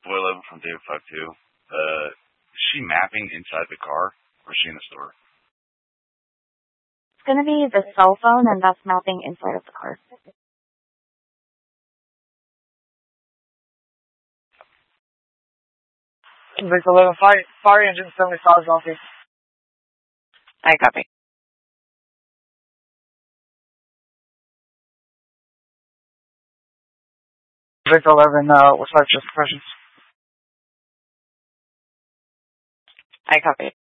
Boy 11 from David 52. Is she mapping inside the car, or is she in the store? It's going to be the cell phone, and that's mapping inside of the car. Victor 11, fire engine 75 southeast. I copy. Victor 11, what's our just questions? I copy.